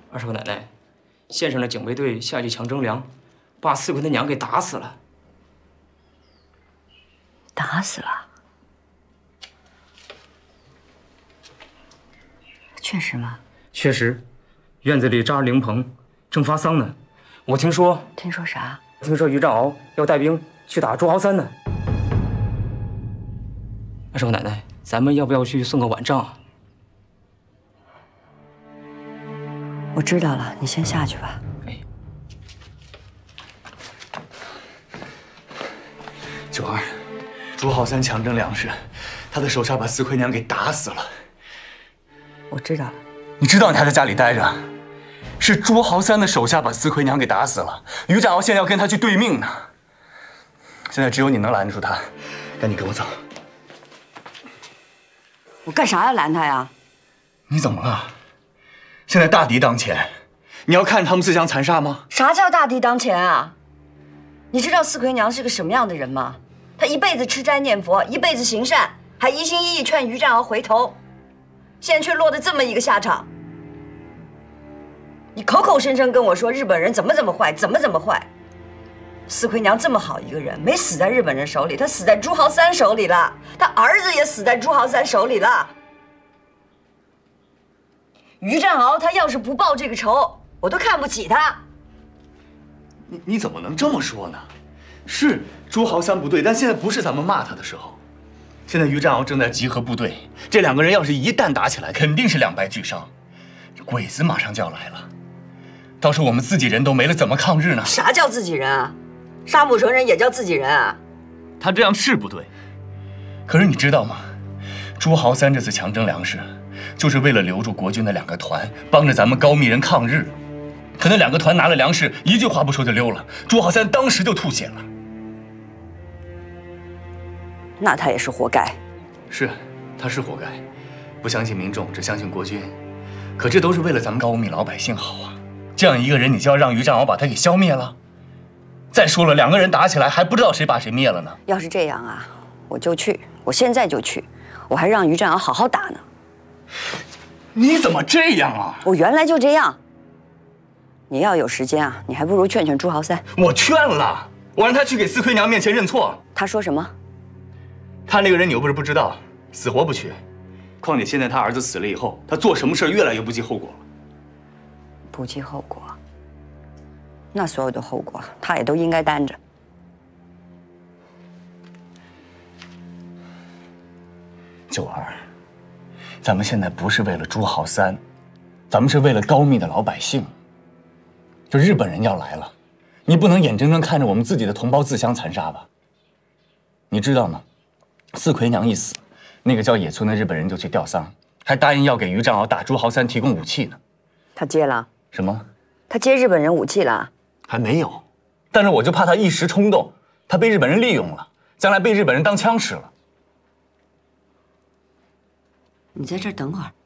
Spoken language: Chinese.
二少奶奶，县上的警卫队下去抢征粮，把四奎的娘给打死了。 打死了？确实吗？ 确实，院子里扎着灵棚，正发丧呢。我听说啥？ 听说于占鳌要带兵去打朱豪三呢。二少奶奶，咱们要不要去送个晚账啊？ 我知道了，你先下去吧。 哎， 九儿，朱豪三强征粮食，他的手下把四奎娘给打死了。 我知道了。 你知道你还在家里待着，是朱豪三的手下把四奎娘给打死了。于占鳌现在要跟他去对命呢，现在只有你能拦住他，赶紧跟我走。 我干啥要拦他呀？ 你怎么了？现在大敌当前，你要看他们自相残杀吗？ 啥叫大敌当前啊？你知道四奎娘是个什么样的人吗？她一辈子吃斋念佛，一辈子行善，还一心一意劝于占鳌回头，现在却落得这么一个下场。你口口声声跟我说日本人怎么坏，怎么坏。四奎娘这么好一个人，没死在日本人手里，她死在朱豪三手里了，她儿子也死在朱豪三手里了。于占鳌他要是不报这个仇，我都看不起他。 你怎么能这么说呢？是朱豪三不对，但现在不是咱们骂他的时候。现在于占鳌正在集合部队，这两个人要是一旦打起来，肯定是两败俱伤。鬼子马上就要来了，到时候我们自己人都没了，怎么抗日呢？ 啥叫自己人啊？杀母仇人也叫自己人啊？ 他这样是不对，可是你知道吗？朱豪三这次强征粮食，就是为了留住国军的2个团，帮着咱们高密人抗日。可那2个团拿了粮食，一句话不说就溜了，朱豪三当时就吐血了。 那他也是活该。 是，他是活该，不相信民众，只相信国军。可这都是为了咱们高密老百姓好啊！这样一个人，你就要让于占鳌把他给消灭了？再说了，2个人打起来，还不知道谁把谁灭了呢。 要是这样啊，我就去，我现在就去，我还让于占鳌好好打呢。 你怎么这样啊？ 我原来就这样。你要有时间啊，你还不如劝劝朱豪三。 我劝了，我让他去给四奎娘面前认错。 他说什么？ 他那个人你又不是不知道，死活不去。况且现在他儿子死了以后，他做什么事越来越不计后果了。 不计后果？那所有的后果他也都应该担着。 九儿，咱们现在不是为了朱豪三，咱们是为了高密的老百姓。这日本人要来了，你不能眼睁睁看着我们自己的同胞自相残杀吧？你知道吗？四奎娘一死，那个叫野村的日本人就去吊丧，还答应要给于占鳌打朱豪三提供武器呢。 他接了？ 什么？ 他接日本人武器了？ 还没有，但是我就怕他一时冲动，他被日本人利用了，将来被日本人当枪使了。 你在这儿等会儿。